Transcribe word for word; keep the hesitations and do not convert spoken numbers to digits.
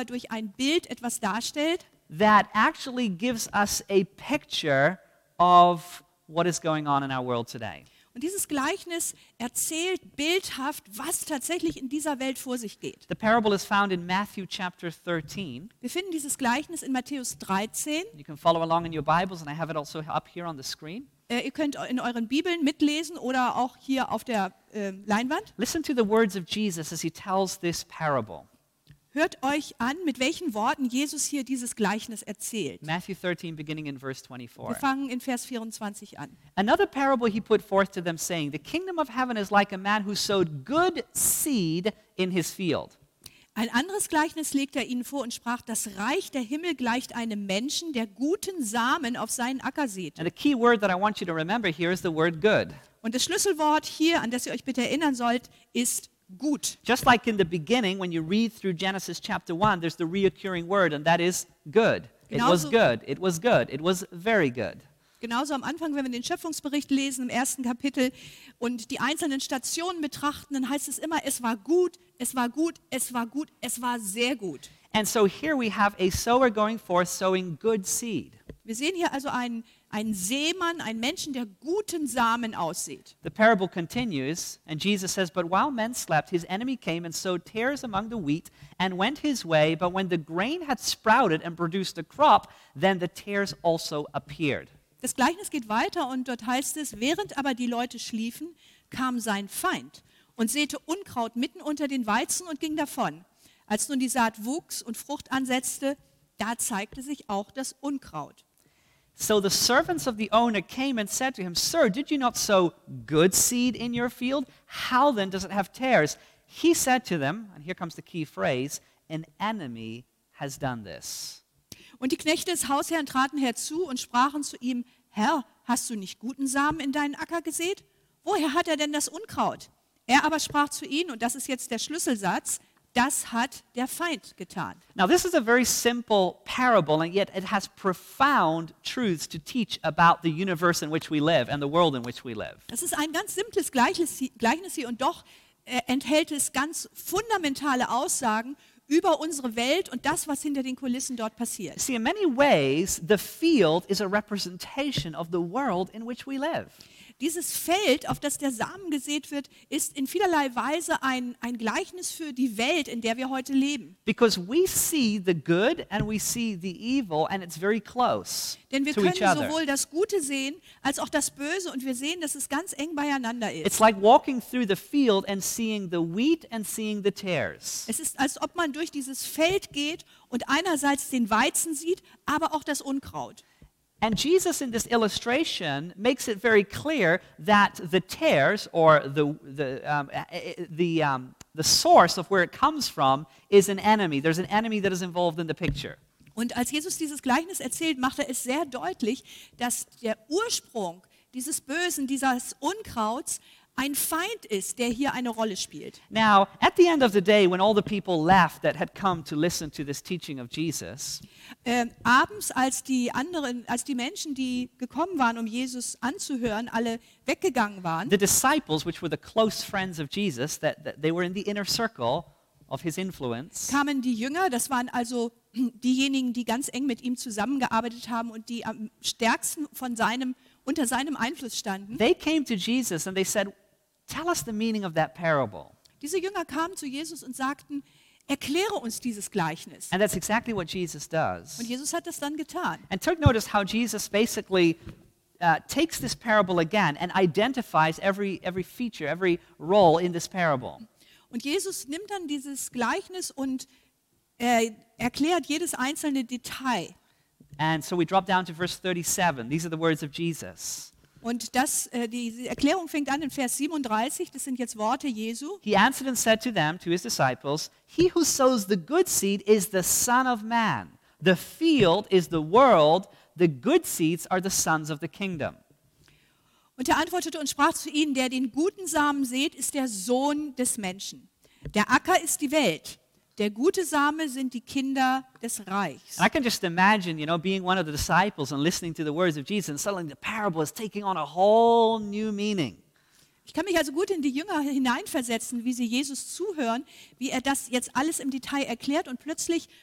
er durch ein Bild etwas darstellt, that actually gives us a picture of what is going on in our world today. und dieses Gleichnis erzählt bildhaft, was tatsächlich in dieser Welt vor sich geht. The parable is found in Matthew chapter thirteen. Wir finden dieses Gleichnis in Matthäus dreizehn. You can follow along in your Bibles, and I have it also up here on the screen. Äh, ihr könnt in euren Bibeln mitlesen oder auch hier auf der äh, Leinwand. Listen to the words of Jesus as he tells this parable. Hört euch an, mit welchen Worten Jesus hier dieses Gleichnis erzählt. Matthew thirteen, beginning in verse Wir twenty-four. fangen in Vers vierundzwanzig an. Another parable he put forth to them, saying, The kingdom of heaven is like a man who sowed good seed in his field. Ein anderes Gleichnis legt er ihnen vor und sprach, das Reich der Himmel gleicht einem Menschen, der guten Samen auf seinen Acker sät. And the key word that I want you to remember here is the word good. Und das Schlüsselwort hier, an das ihr euch bitte erinnern sollt, ist gut. Just like in the beginning, when you read through Genesis chapter one, there's the reoccurring word, and that is good. It was Genauso- good. It was good. It was very good. Genauso am Anfang, wenn wir den Schöpfungsbericht lesen im ersten Kapitel und die einzelnen Stationen betrachten, dann heißt es immer, es war gut, es war gut, es war gut, es war sehr gut. And so here we have a sower going forth sowing good seed. Wir sehen hier also einen, einen Seemann, einen Menschen, der guten Samen aussät. The parable continues, and Jesus says, But while men slept, his enemy came and sowed tares among the wheat and went his way. But when the grain had sprouted and produced a crop, then the tares also appeared. Das Gleichnis geht weiter und dort heißt es, während aber die Leute schliefen, kam sein Feind und säte Unkraut mitten unter den Weizen und ging davon. Als nun die Saat wuchs und Frucht ansetzte, da zeigte sich auch das Unkraut. So the servants of the owner came and said to him, Sir, did you not sow good seed in your field? How then does it have tares? He said to them, and here comes the key phrase, An enemy has done this. Und die Knechte des Hausherrn traten herzu und sprachen zu ihm, Herr, hast du nicht guten Samen in deinen Acker gesät? Woher hat er denn das Unkraut? Er aber sprach zu ihnen, und das ist jetzt der Schlüsselsatz, das hat der Feind getan. Now, this is a very simple parable, and yet it has profound truths to teach about the universe in which we live and the world in which we live. Das ist ein ganz simples Gleichnis Gleichnis hier und doch äh, enthält es ganz fundamentale Aussagen über unsere Welt und das, was hinter den Kulissen dort passiert. See, in many ways, the field is a representation of the world in which we live. Dieses Feld, auf das der Samen gesät wird, ist in vielerlei Weise ein, ein Gleichnis für die Welt, in der wir heute leben. Because we see the good and we see the evil, and it's very close Denn wir to können each other. sowohl das Gute sehen, als auch das Böse und wir sehen, dass es ganz eng beieinander ist. It's like walking through the field and seeing the wheat and seeing the tares. Es ist, als ob man durch dieses Feld geht und einerseits den Weizen sieht, aber auch das Unkraut. And Jesus in this illustration makes it very clear that the tares, or the, the, um, the, um, the source of where it comes from, is an enemy. There's an enemy that is involved in the picture. Und als Jesus dieses Gleichnis erzählt, macht er es sehr deutlich, dass der Ursprung dieses Bösen, dieses Unkrauts, ein Feind ist, der hier eine Rolle spielt. Now, at the end of the day, when all the people left that had come to listen to this teaching of Jesus, Ähm, abends, als die anderen, als die Menschen, die gekommen waren, um Jesus anzuhören, alle weggegangen waren, the disciples, which were the close friends of Jesus, that, that they were in the inner circle of his influence, kamen die Jünger, das waren also diejenigen, die ganz eng mit ihm zusammengearbeitet haben und die am stärksten von seinem, unter seinem Einfluss standen. they came to Jesus and they said, Tell us the meaning of that parable. Diese Jünger kamen zu Jesus und sagten, erkläre uns dieses Gleichnis. And that's exactly what Jesus does. Und Jesus hat das dann getan. And take notice how Jesus basically uh, takes this parable again and identifies every, every feature, every role in this parable. Und Jesus nimmt dann dieses Gleichnis und äh, erklärt jedes einzelne Detail. And so we drop down to verse thirty-seven. These are the words of Jesus. Und das, äh, die Erklärung fängt an in Vers siebenunddreißig, das sind jetzt Worte Jesu. He answered and said to them, to his disciples, He who sows the good seed is the Son of Man. The field is the world. The good seeds are the sons of the kingdom. Und er antwortete und sprach zu ihnen, der den guten Samen sät, ist der Sohn des Menschen. Der Acker ist die Welt. Der gute Same sind die Kinder des Reichs. And I can just imagine, you know, being one of the disciples and listening to the words of Jesus, and suddenly the parable is taking on a whole new meaning. Ich kann mich also gut in die Jünger hineinversetzen, wie sie Jesus zuhören, wie er das jetzt alles im Detail erklärt und plötzlich